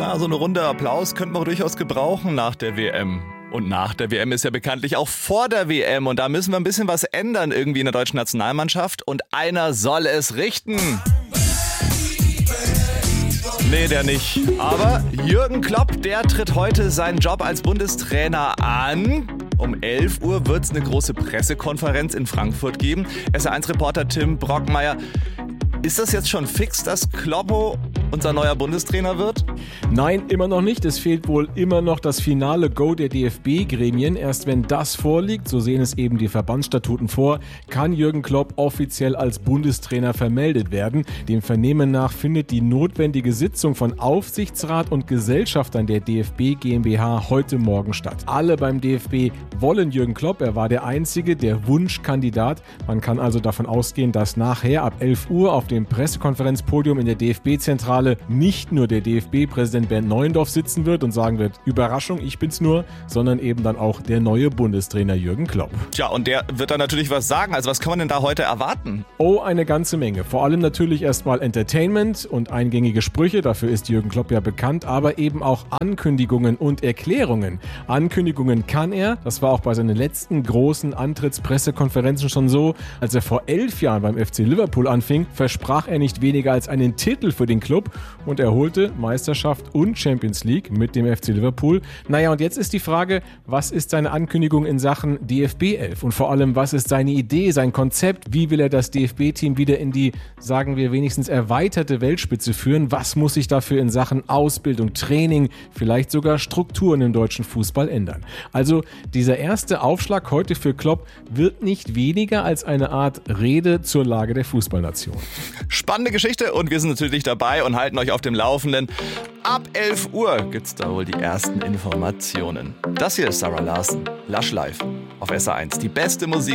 Na, so eine Runde Applaus könnten wir durchaus gebrauchen nach der WM. Und nach der WM ist ja bekanntlich auch vor der WM. Und da müssen wir ein bisschen was ändern irgendwie in der deutschen Nationalmannschaft. Und einer soll es richten. Nee, der nicht. Aber Jürgen Klopp, der tritt heute seinen Job als Bundestrainer an. Um 11 Uhr wird es eine große Pressekonferenz in Frankfurt geben. SR1-Reporter Tim Brockmeier. Ist das jetzt schon fix, dass Kloppo unser neuer Bundestrainer wird? Nein, immer noch nicht. Es fehlt wohl immer noch das finale Go der DFB-Gremien. Erst wenn das vorliegt, so sehen es eben die Verbandsstatuten vor, kann Jürgen Klopp offiziell als Bundestrainer vermeldet werden. Dem Vernehmen nach findet die notwendige Sitzung von Aufsichtsrat und Gesellschaftern der DFB GmbH heute Morgen statt. Alle beim DFB wollen Jürgen Klopp. Er war der Einzige, der Wunschkandidat. Man kann also davon ausgehen, dass nachher ab 11 Uhr auf dem Pressekonferenzpodium in der DFB-Zentrale nicht nur der DFB-Präsident Bernd Neuendorf sitzen wird und sagen wird, Überraschung, ich bin's nur, sondern eben dann auch der neue Bundestrainer Jürgen Klopp. Tja, und der wird dann natürlich was sagen. Also was kann man denn da heute erwarten? Oh, eine ganze Menge. Vor allem natürlich erstmal Entertainment und eingängige Sprüche, dafür ist Jürgen Klopp ja bekannt, aber eben auch Ankündigungen und Erklärungen. Ankündigungen kann er, das war auch bei seinen letzten großen Antrittspressekonferenzen schon so, als er vor 11 Jahren beim FC Liverpool anfing, versprach er nicht weniger als einen Titel für den Club und er holte Meisterschaft und Champions League mit dem FC Liverpool. Naja, und jetzt ist die Frage, was ist seine Ankündigung in Sachen DFB 11 und vor allem, was ist seine Idee, sein Konzept, wie will er das DFB-Team wieder in die, sagen wir wenigstens erweiterte Weltspitze führen, was muss sich dafür in Sachen Ausbildung, Training, vielleicht sogar Strukturen im deutschen Fußball ändern. Also dieser erste Aufschlag heute für Klopp wird nicht weniger als eine Art Rede zur Lage der Fußballnation. Spannende Geschichte und wir sind natürlich dabei und halten euch auf dem Laufenden. Ab 11 Uhr gibt's da wohl die ersten Informationen. Das hier ist Sarah Larsen, Lush Live auf SR1. Die beste Musik